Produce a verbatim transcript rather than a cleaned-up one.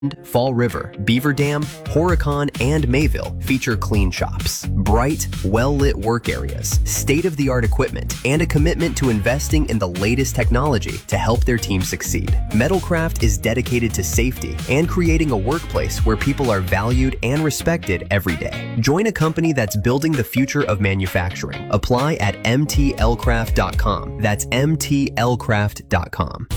Fall River, Beaver Dam, Horicon, and Mayville feature clean shops, bright, well-lit work areas, state-of-the-art equipment, and a commitment to investing in the latest technology to help their team succeed. Metalcraft is dedicated to safety and creating a workplace where people are valued and respected every day. Join a company that's building the future of manufacturing. Apply at m t l craft dot com. That's m t l craft dot com.